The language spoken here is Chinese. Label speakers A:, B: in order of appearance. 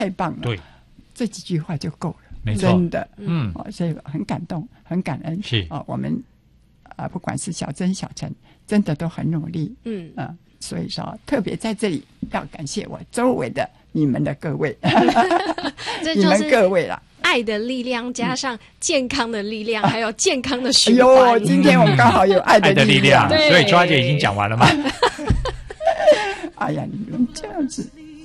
A: 太棒了。
B: 对，
A: 这几句话就够了，
B: 没错，
A: 真的，所以很感动，很感恩。
B: 是
A: 我们不管是小珍、小陈，真的都很努力。所以说，特别在这里要感谢我周围的你们的各位，你们各位啦。
C: 爱的力量加上健康的力量，还有健康的循环。
A: 今天我们刚好有爱的力量，
B: 所以周小姐已经讲完了吗？
A: 哎呀，你们这样子。